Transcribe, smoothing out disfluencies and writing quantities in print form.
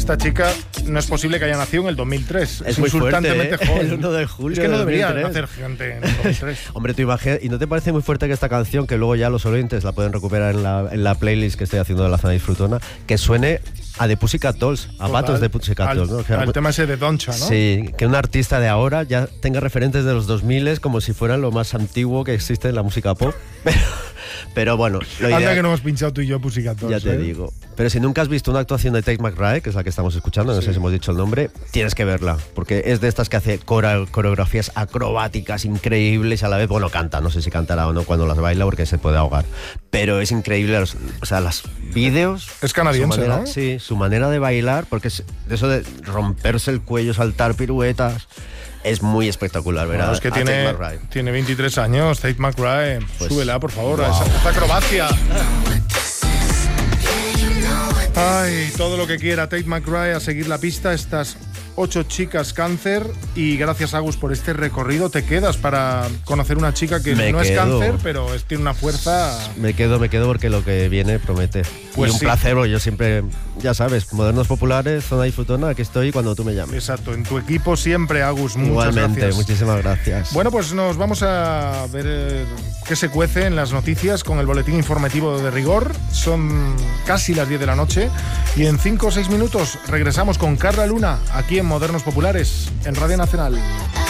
esta chica no es posible que haya nacido en el 2003. Es muy insultantemente fuerte, joven. El 1 de julio. Es que no debería 2003. nacer gente en el 2003. Hombre, tu imagen. ¿Y no te parece muy fuerte que esta canción, que luego ya los oyentes la pueden recuperar en la playlist que estoy haciendo de la zona disfrutona, que suene a The Pussycat Dolls, a patos de Pussycat Dolls, ¿no? Al tema ese de Doncha, ¿no? Sí, que un artista de ahora ya tenga referentes de los 2000 como si fueran lo más antiguo que existe en la música pop. Pero bueno, lo Anda ideal, que no hemos pinchado tú y yo Pussycat Dolls. ya te digo. Pero si nunca has visto una actuación de Tate McRae, que es la que estamos escuchando, no sé si hemos dicho el nombre, tienes que verla, porque es de estas que hace coreografías acrobáticas increíbles a la vez. Bueno, canta, no sé si cantará o no cuando las baila porque se puede ahogar. Pero es increíble, los vídeos. Es canadiense, su manera, ¿no? Sí, su manera de bailar, porque es de eso de romperse el cuello, saltar piruetas. Es muy espectacular, ¿verdad? Bueno, es que tiene 23 años, Tate McRae. Pues, súbela, por favor, wow. a esa acrobacia. Ay, todo lo que quiera Tate McRae a seguir la pista, estas 8 chicas cáncer, y gracias, Agus, por este recorrido. Te quedas para conocer una chica que no es cáncer, pero tiene una fuerza. Me quedo porque lo que viene promete. Pues y un placer, porque yo siempre, ya sabes, Modernos Populares, Zona Disfrutona, aquí estoy cuando tú me llames. Exacto, en tu equipo siempre, Agus. Muchas Igualmente, gracias. muchísimas gracias. Bueno, pues nos vamos a ver qué se cuece en las noticias con el boletín informativo de rigor. Son casi las 10 de la noche y en 5 o 6 minutos regresamos con Carla Luna aquí en Modernos Populares, en Radio Nacional.